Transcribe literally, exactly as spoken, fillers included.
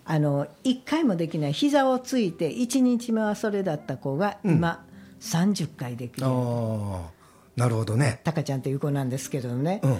あのいっかいもできない膝をついていちにちめはそれだった子が今、うん、さんじゅっかいできる。 あ、なるほどね。 タカちゃんという子なんですけどね、 うん、